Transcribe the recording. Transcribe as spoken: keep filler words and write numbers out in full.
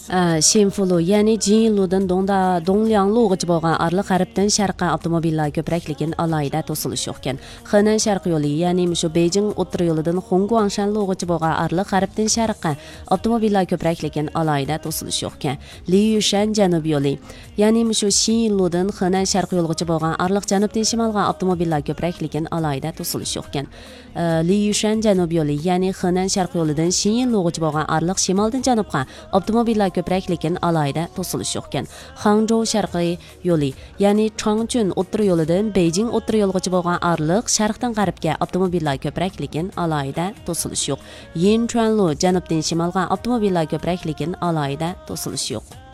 Shenfulu, ya'ni Jinludan Dongda Donglianglugacha bo'lgan arliq g'arbdan sharqqa avtomobillar ko'proq lekin alayda to'silish yo'qkan. Henan sharq yo'li, ya'ni shu Beijing o'tir yo'lidan Hongguangshanlugacha bo'lgan arliq g'arbdan sharqqa avtomobillar ko'proq lekin alayda to'silish yo'qkan. Liyushan janub yo'li, ya'ni shu Shinludan Henan sharq yo'ligacha bo'lgan arliq janubdan shimolga avtomobillar ko'proq lekin alayda to'silish yo'qkan. Liyushan janub yo'li, ya'ni Henan sharq yo'lidan Shinlugacha bo'lgan arliq shimoldan janubga avtomobillar ko'proq lekin alayda to'silish yo'qkan. Hangzhou sharqiy yo'li, ya'ni Changchun o'tir yo'lidan Beijing o'tir yo'ligacha bo'lgan arliq sharqdan g'arbga avtomobillar ko'proq lekin alayda to'silish yo'q. Yinchuanlu janubdan shimolga avtomobillar ko'proq lekin alayda to'silish yo'q.